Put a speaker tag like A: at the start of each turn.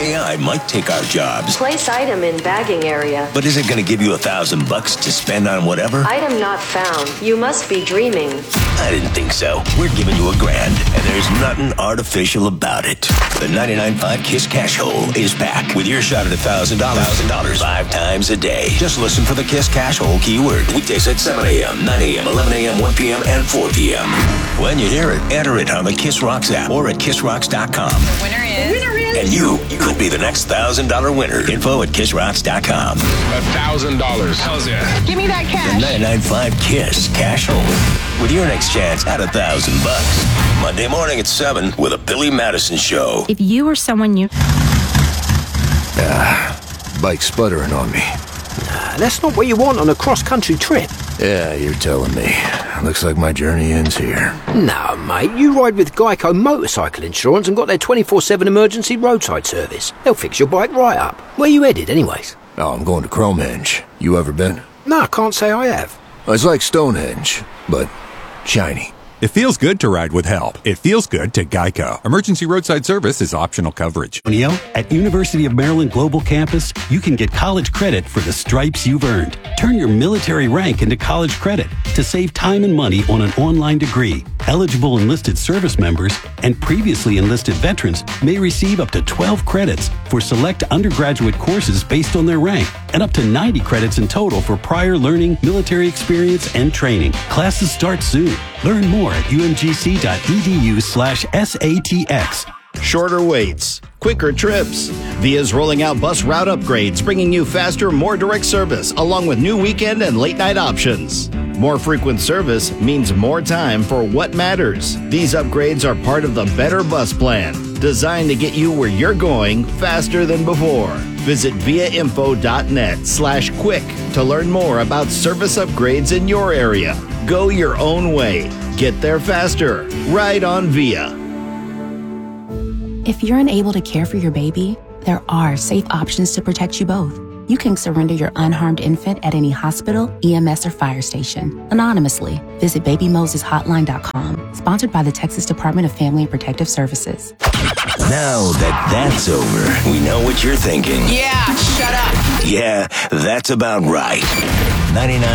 A: AI might take our jobs.
B: Place item in bagging area.
A: But is it going to give you $1,000 to spend on whatever?
B: Item not found. You must be dreaming.
A: I didn't think so. We're giving you $1,000, and there's nothing artificial about it. The 99.5 KISS Cash Hole is back with your shot at $1,000 5 times a day. Just listen for the KISS Cash Hole keyword. Weekdays at 7 a.m., 9 a.m., 11 a.m., 1 p.m., and 4 p.m. When you hear it, enter it on the Kiss Rocks app or at kissrocks.com.
C: The winner is...
A: And you could be the next $1,000 winner. Info at kissrocks.com.
D: $1,000. Hells yeah.
C: Give me that cash.
A: The 99.5 KISS Cash Hole. With your next chance at $1,000. Monday morning at 7 with a Billy Madison Show.
E: If you or someone you...
F: Bike sputtering on me.
G: That's not what you want on a cross-country trip.
F: Yeah, you're telling me. Looks like my journey ends here.
G: No, mate, you ride with Geico Motorcycle Insurance and got their 24/7 emergency roadside service. They'll fix your bike right up. Where you headed, anyways?
F: Oh, I'm going to Cromenge. You ever been?
G: No, I can't say I have.
F: It's like Stonehenge, but shiny.
H: It feels good to ride with help. It feels good to Geico. Emergency roadside service is optional coverage.
I: At University of Maryland Global Campus, you can get college credit for the stripes you've earned. Turn your military rank into college credit to save time and money on an online degree. Eligible enlisted service members and previously enlisted veterans may receive up to 12 credits for select undergraduate courses based on their rank and up to 90 credits in total for prior learning, military experience, and training. Classes start soon. Learn more at umgc.edu/SATX.
J: Shorter waits, quicker trips. Via's rolling out bus route upgrades, bringing you faster, more direct service, along with new weekend and late-night options. More frequent service means more time for what matters. These upgrades are part of the Better Bus Plan, designed to get you where you're going faster than before. Visit viainfo.net/quick to learn more about service upgrades in your area. Go your own way. Get there faster. Ride on Via.
K: If you're unable to care for your baby, there are safe options to protect you both. You can surrender your unharmed infant at any hospital, EMS, or fire station anonymously. Visit babymoseshotline.com. Sponsored by the Texas Department of Family and Protective Services.
A: Now that's over, we know what you're thinking.
C: Yeah, shut up.
A: Yeah, that's about right. 99